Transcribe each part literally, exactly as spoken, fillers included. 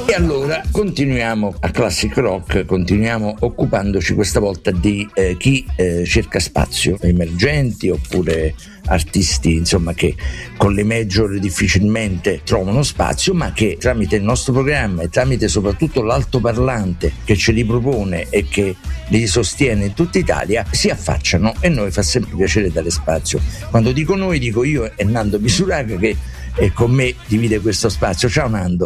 E allora continuiamo a Classic Rock, continuiamo occupandoci questa volta di eh, chi eh, cerca spazio, emergenti oppure artisti insomma che con le major difficilmente trovano spazio, ma che tramite il nostro programma e tramite soprattutto l'altoparlante che ce li propone e che li sostiene in tutta Italia si affacciano, e noi fa sempre piacere dare spazio. Quando dico noi dico io e Nando Misuraga, che eh, con me divide questo spazio. Ciao Nando.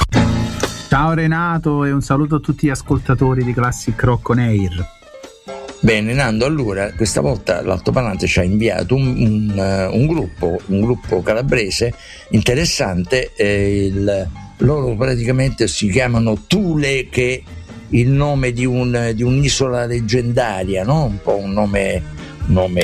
Ciao Renato, e un saluto a tutti gli ascoltatori di Classic Rock On Air. Bene Nando, allora questa volta l'altoparlante ci ha inviato un, un, uh, un gruppo un gruppo calabrese interessante, eh, il, loro praticamente si chiamano Thule, che è il nome di, un, di un'isola leggendaria, no? Un po' un nome, un nome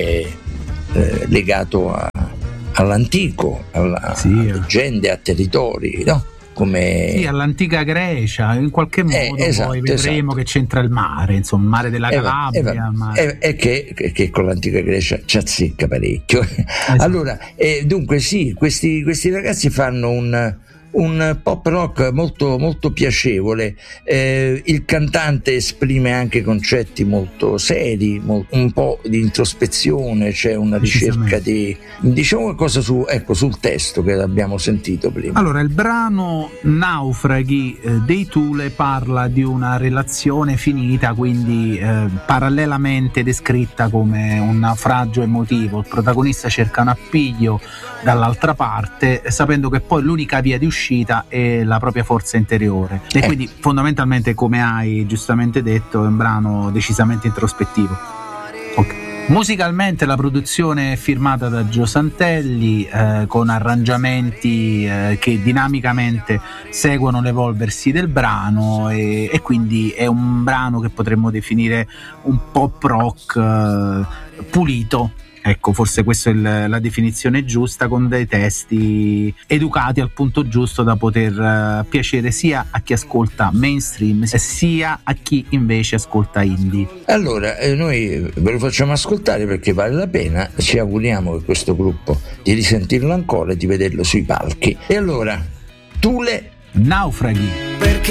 eh, legato a, all'antico, alla, sì, a leggende, a territori, no? Come... Sì, all'antica Grecia, in qualche modo eh, esatto, poi vedremo esatto. che c'entra il mare, insomma, il mare della Calabria. E, mare... e, e che, che con l'antica Grecia ci azzecca parecchio. Esatto. Allora, eh, dunque sì, questi, questi ragazzi fanno un, un pop rock molto, molto piacevole. Eh, il cantante esprime anche concetti molto seri, molto, un po' di introspezione, c'è una ricerca di... Diciamo qualcosa su, ecco, sul testo che abbiamo sentito prima. Allora, il brano Naufraghi eh, dei Thule parla di una relazione finita, quindi eh, parallelamente descritta come un naufragio emotivo. Il protagonista cerca un appiglio dall'altra parte, sapendo che poi l'unica via di uscita è la propria forza interiore. E eh. quindi fondamentalmente, come hai giustamente detto, è un brano decisamente introspettivo. Ok. Musicalmente la produzione è firmata da Gio Santelli, eh, con arrangiamenti eh, che dinamicamente seguono l'evolversi del brano, e, e quindi è un brano che potremmo definire un pop rock eh, pulito. Ecco, forse questa è il, la definizione giusta, con dei testi educati al punto giusto da poter uh, piacere sia a chi ascolta mainstream sia a chi invece ascolta indie. Allora, eh, noi ve lo facciamo ascoltare perché vale la pena, ci auguriamo che questo gruppo di risentirlo ancora e di vederlo sui palchi. E allora, Thule, Naufraghi. Perché